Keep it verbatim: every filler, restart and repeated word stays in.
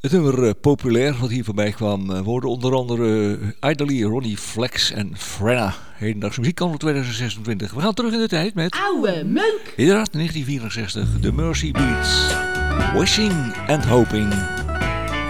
Het nummer uh, populair wat hier voorbij kwam uh, worden onder andere uh, Idly, Ronnie Flex en Frenna. Hedendaagse muziek kan tweeduizend zesentwintig. We gaan terug in de tijd met... Oude meuk! Inderdaad, negentien vierenzestig. The Mercy Beats. Wishing and Hoping.